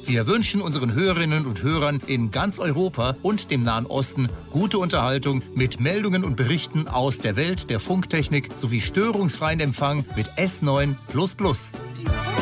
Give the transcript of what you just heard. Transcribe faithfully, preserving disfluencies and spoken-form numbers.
Wir wünschen unseren Hörerinnen und Hörern in ganz Europa und dem Nahen Osten gute Unterhaltung mit Meldungen und Berichten aus der Welt der Funktechnik sowie störungsfreien Empfang mit S neun plus plus.